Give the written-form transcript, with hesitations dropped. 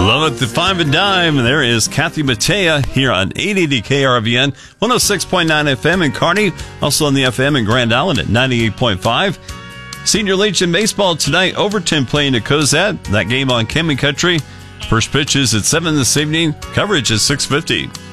Love it, the five and dime. There is Kathy Mattea here on 880 KRVN, 106.9 FM in Kearney, also on the FM in Grand Island at 98.5. Senior Legion baseball tonight, Overton playing at Cozad. That game on King & Country. First pitch is at 7 this evening. Coverage is 6:50.